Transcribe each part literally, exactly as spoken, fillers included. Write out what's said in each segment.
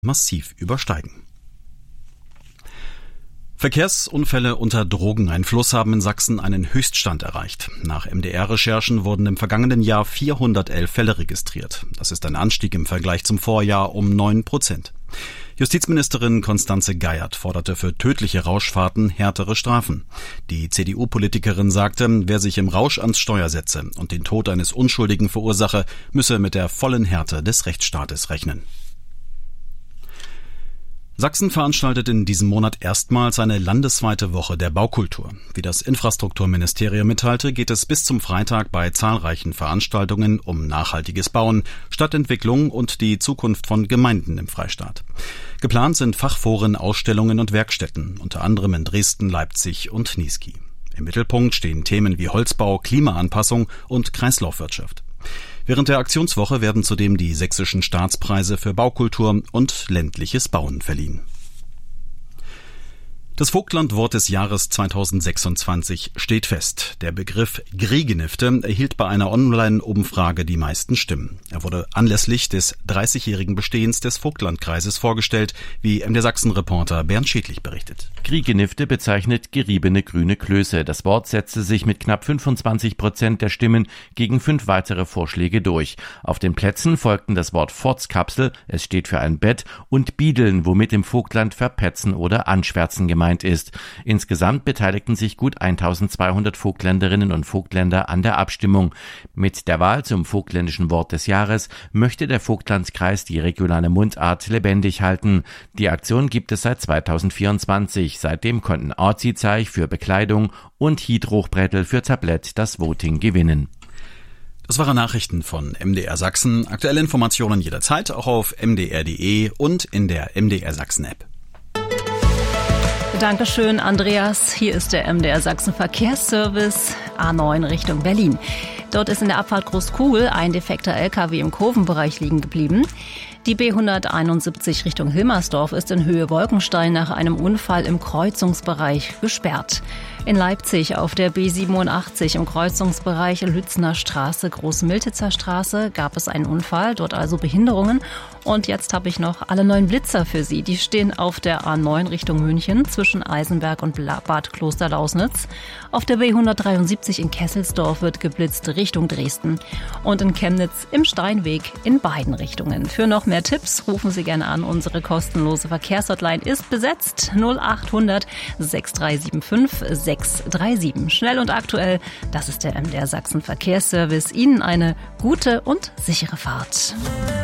massiv übersteigen. Verkehrsunfälle unter Drogeneinfluss haben in Sachsen einen Höchststand erreicht. Nach M D R-Recherchen wurden im vergangenen Jahr vierhundertelf Fälle registriert. Das ist ein Anstieg im Vergleich zum Vorjahr um neun Prozent. Justizministerin Constanze Geiert forderte für tödliche Rauschfahrten härtere Strafen. Die C D U-Politikerin sagte, wer sich im Rausch ans Steuer setze und den Tod eines Unschuldigen verursache, müsse mit der vollen Härte des Rechtsstaates rechnen. Sachsen veranstaltet in diesem Monat erstmals eine landesweite Woche der Baukultur. Wie das Infrastrukturministerium mitteilte, geht es bis zum Freitag bei zahlreichen Veranstaltungen um nachhaltiges Bauen, Stadtentwicklung und die Zukunft von Gemeinden im Freistaat. Geplant sind Fachforen, Ausstellungen und Werkstätten, unter anderem in Dresden, Leipzig und Niesky. Im Mittelpunkt stehen Themen wie Holzbau, Klimaanpassung und Kreislaufwirtschaft. Während der Aktionswoche werden zudem die sächsischen Staatspreise für Baukultur und ländliches Bauen verliehen. Das Vogtlandwort des Jahres zweitausendsechsundzwanzig steht fest. Der Begriff Griegenifte erhielt bei einer Online-Umfrage die meisten Stimmen. Er wurde anlässlich des dreißigjährigen Bestehens des Vogtlandkreises vorgestellt, wie M D R-Sachsen-Reporter Bernd Schädlich berichtet. Griegenifte bezeichnet geriebene grüne Klöße. Das Wort setzte sich mit knapp fünfundzwanzig Prozent der Stimmen gegen fünf weitere Vorschläge durch. Auf den Plätzen folgten das Wort Forzkapsel, es steht für ein Bett, und Biedeln, womit im Vogtland verpetzen oder anschwärzen gemeint ist. Insgesamt beteiligten sich gut eintausendzweihundert Vogtländerinnen und Vogtländer an der Abstimmung. Mit der Wahl zum vogtländischen Wort des Jahres möchte der Vogtlandskreis die regionale Mundart lebendig halten. Die Aktion gibt es seit zweitausendvierundzwanzig. Seitdem konnten Ortsizeich für Bekleidung und Hydrochbrettel für Tablett das Voting gewinnen. Das waren Nachrichten von M D R Sachsen. Aktuelle Informationen jederzeit auch auf m d r punkt d e und in der M D R Sachsen App. Dankeschön, Andreas. Hier ist der M D R Sachsen Verkehrsservice A neun Richtung Berlin. Dort ist in der Abfahrt Großkugel ein defekter L K W im Kurvenbereich liegen geblieben. Die B hunderteinundsiebzig Richtung Hilmersdorf ist in Höhe Wolkenstein nach einem Unfall im Kreuzungsbereich gesperrt. In Leipzig auf der B siebenundachtzig im Kreuzungsbereich Lützner Straße, Großmiltitzer Straße gab es einen Unfall, dort also Behinderungen. Und jetzt habe ich noch alle neun Blitzer für Sie. Die stehen auf der A neun Richtung München zwischen Eisenberg und Bad Klosterlausnitz. Auf der B hundertdreiundsiebzig in Kesselsdorf wird geblitzt Richtung Dresden. Und in Chemnitz im Steinweg in beiden Richtungen. Für noch mehr Tipps rufen Sie gerne an. Unsere kostenlose Verkehrshotline ist besetzt. null achthundert sechs drei sieben fünf sechs drei sieben. Schnell und aktuell, das ist der M D R Sachsen Verkehrsservice. Ihnen eine gute und sichere Fahrt.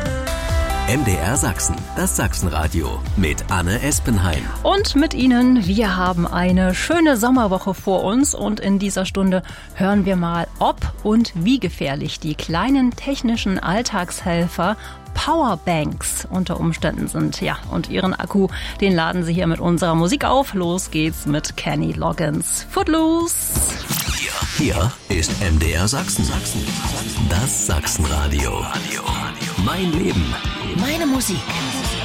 M D R Sachsen, das Sachsenradio mit Anne Espenheim. Und mit Ihnen, wir haben eine schöne Sommerwoche vor uns und in dieser Stunde hören wir mal, ob und wie gefährlich die kleinen technischen Alltagshelfer Powerbanks unter Umständen sind. Ja, und ihren Akku, den laden Sie hier mit unserer Musik auf. Los geht's mit Kenny Loggins. Footloose. Hier, hier ist M D R Sachsen. Das Sachsenradio. Mein Leben. Meine Musik.